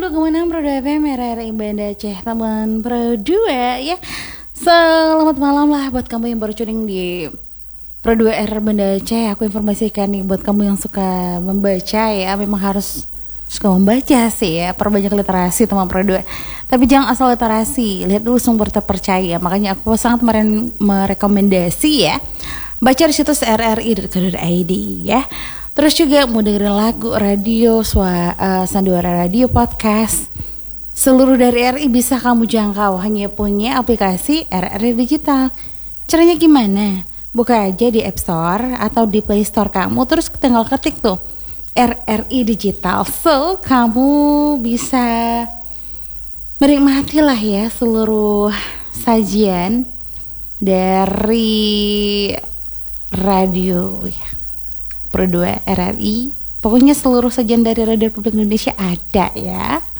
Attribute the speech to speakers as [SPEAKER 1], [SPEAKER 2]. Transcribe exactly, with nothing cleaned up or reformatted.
[SPEAKER 1] kemenangan Pro dua F M R R I Banda Aceh teman Pro dua ya. Selamat malam lah buat kamu yang baru tuning di Pro dua R Banda Aceh. Aku informasikan nih buat kamu yang suka membaca ya, memang harus suka membaca sih ya, perbanyak literasi teman Pro dua. Tapi jangan asal literasi, lihat dulu sumber terpercaya. Makanya aku sangat meren- merekomendasi ya, baca di situs r r i dot co dot i d ya. Terus juga mau dengerin lagu, radio, sua, uh, sandiwara radio, podcast, seluruh dari R I bisa kamu jangkau hanya punya aplikasi R R I Digital. Caranya gimana? Buka aja di App Store atau di Play Store kamu, terus tinggal ketik tuh R R I Digital. So kamu bisa menikmati lah ya seluruh sajian dari radio ya, Pro dua R R I. Pokoknya seluruh sajian dari Radio Republik Indonesia ada ya.